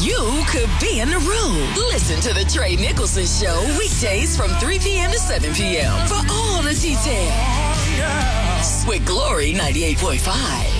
you could be in the room. Listen to the Trey Nicholson Show weekdays from 3 p.m. to 7 p.m. for all the details. With Glory 98.5.